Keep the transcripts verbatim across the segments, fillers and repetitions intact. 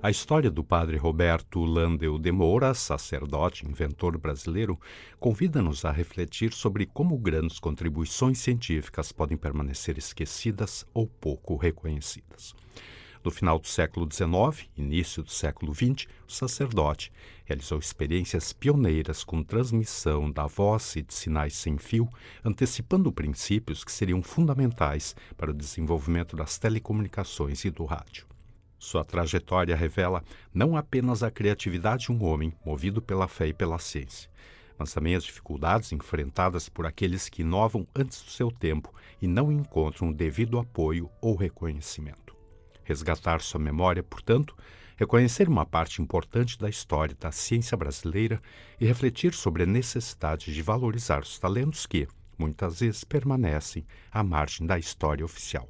A história do padre Roberto Landel de Moura, sacerdote e inventor brasileiro, convida-nos a refletir sobre como grandes contribuições científicas podem permanecer esquecidas ou pouco reconhecidas. No final do século dezenove, início do século vinte, o sacerdote realizou experiências pioneiras com transmissão da voz e de sinais sem fio, antecipando princípios que seriam fundamentais para o desenvolvimento das telecomunicações e do rádio. Sua trajetória revela não apenas a criatividade de um homem movido pela fé e pela ciência, mas também as dificuldades enfrentadas por aqueles que inovam antes do seu tempo e não encontram o devido apoio ou reconhecimento. Resgatar sua memória, portanto, reconhecer uma parte importante da história da ciência brasileira e refletir sobre a necessidade de valorizar os talentos que, muitas vezes, permanecem à margem da história oficial.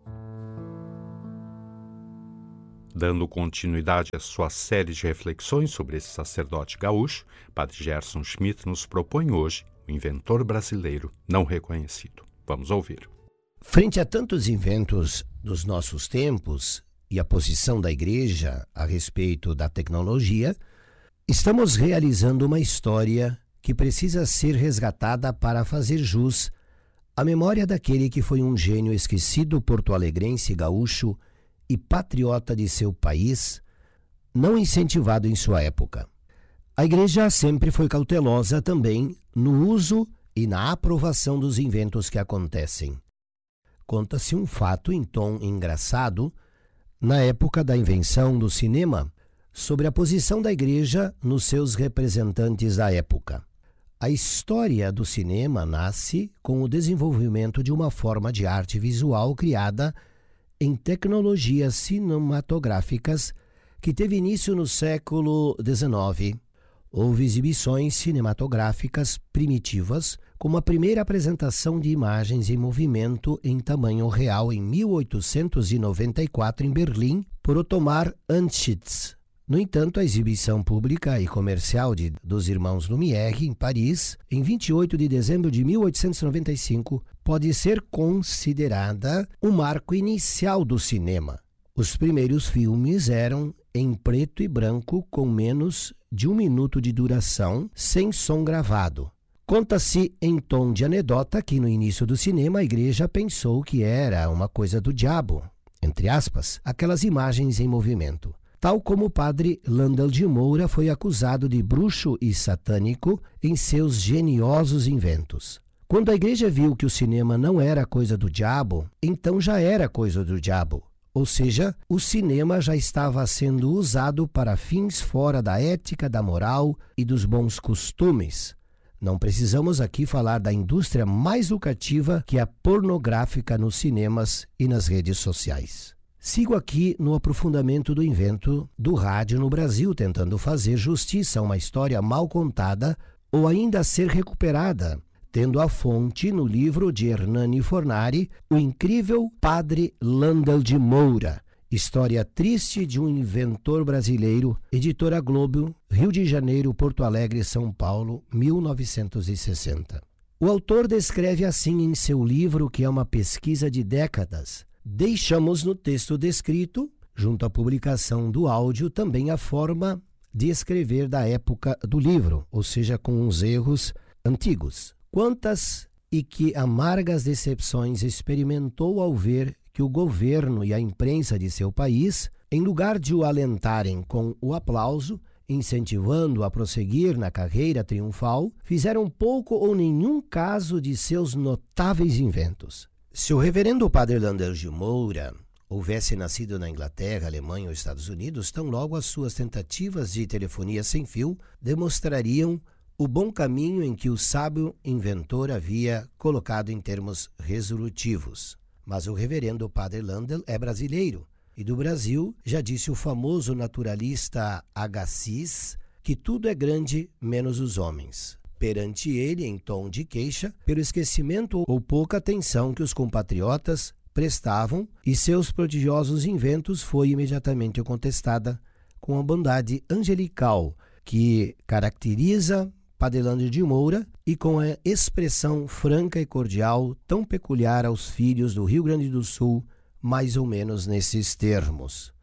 Dando continuidade à sua série de reflexões sobre esse sacerdote gaúcho, Padre Gerson Schmidt nos propõe hoje o inventor brasileiro não reconhecido. Vamos ouvir. Frente a tantos inventos dos nossos tempos e a posição da Igreja a respeito da tecnologia, estamos realizando uma história que precisa ser resgatada para fazer jus à memória daquele que foi um gênio esquecido porto-alegrense gaúcho e patriota de seu país, não incentivado em sua época. A Igreja sempre foi cautelosa também no uso e na aprovação dos inventos que acontecem. Conta-se um fato em tom engraçado, na época da invenção do cinema, sobre a posição da Igreja nos seus representantes da época. A história do cinema nasce com o desenvolvimento de uma forma de arte visual criada em tecnologias cinematográficas que teve início no século dezenove. Houve exibições cinematográficas primitivas, como a primeira apresentação de imagens em movimento em tamanho real em mil oitocentos e noventa e quatro em Berlim, por Ottomar Anschitz. No entanto, a exibição pública e comercial de, dos irmãos Lumière em Paris, em vinte e oito de dezembro de mil oitocentos e noventa e cinco, pode ser considerada o marco inicial do cinema. Os primeiros filmes eram em preto e branco, com menos de um minuto de duração, sem som gravado. Conta-se em tom de anedota que no início do cinema a Igreja pensou que era uma coisa do diabo, entre aspas, aquelas imagens em movimento. Tal como o padre Landel de Moura foi acusado de bruxo e satânico em seus geniosos inventos. Quando a Igreja viu que o cinema não era coisa do diabo, então já era coisa do diabo. Ou seja, o cinema já estava sendo usado para fins fora da ética, da moral e dos bons costumes. Não precisamos aqui falar da indústria mais lucrativa que a pornográfica nos cinemas e nas redes sociais. Sigo aqui no aprofundamento do invento do rádio no Brasil, tentando fazer justiça a uma história mal contada ou ainda a ser recuperada, tendo a fonte no livro de Hernani Fornari, O Incrível Padre Landel de Moura, História Triste de um Inventor Brasileiro, Editora Globo, Rio de Janeiro, Porto Alegre, São Paulo, mil novecentos e sessenta. O autor descreve assim em seu livro, que é uma pesquisa de décadas. Deixamos no texto descrito, junto à publicação do áudio, também a forma de escrever da época do livro, ou seja, com uns erros antigos. Quantas e que amargas decepções experimentou ao ver que o governo e a imprensa de seu país, em lugar de o alentarem com o aplauso, incentivando-o a prosseguir na carreira triunfal, fizeram pouco ou nenhum caso de seus notáveis inventos. Se o reverendo padre Landel de Moura houvesse nascido na Inglaterra, Alemanha ou Estados Unidos, tão logo as suas tentativas de telefonia sem fio demonstrariam o bom caminho em que o sábio inventor havia colocado em termos resolutivos. Mas o reverendo padre Landel é brasileiro, e do Brasil já disse o famoso naturalista Agassiz que tudo é grande menos os homens. Perante ele, em tom de queixa, pelo esquecimento ou pouca atenção que os compatriotas prestavam, e seus prodigiosos inventos, foi imediatamente contestada com a bondade angelical que caracteriza Padre Landel de Moura e com a expressão franca e cordial tão peculiar aos filhos do Rio Grande do Sul, mais ou menos nesses termos.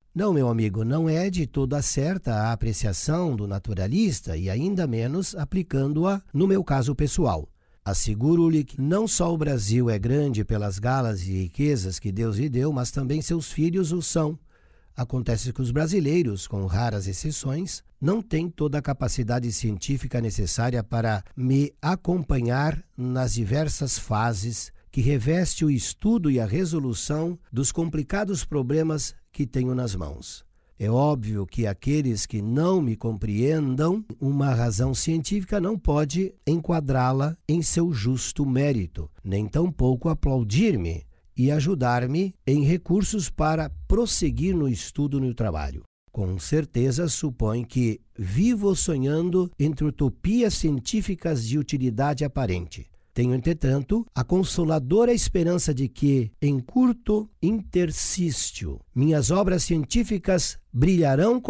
Não, meu amigo, não é de toda certa a apreciação do naturalista e ainda menos aplicando-a no meu caso pessoal. Asseguro-lhe que não só o Brasil é grande pelas galas e riquezas que Deus lhe deu, mas também seus filhos o são. Acontece que os brasileiros, com raras exceções, não têm toda a capacidade científica necessária para me acompanhar nas diversas fases que reveste o estudo e a resolução dos complicados problemas que tenho nas mãos. É óbvio que aqueles que não me compreendam, uma razão científica não pode enquadrá-la em seu justo mérito, nem tampouco aplaudir-me e ajudar-me em recursos para prosseguir no estudo e no trabalho. Com certeza supõe que vivo sonhando entre utopias científicas de utilidade aparente. Tenho, entretanto, a consoladora esperança de que, em curto interstício, minhas obras científicas brilharão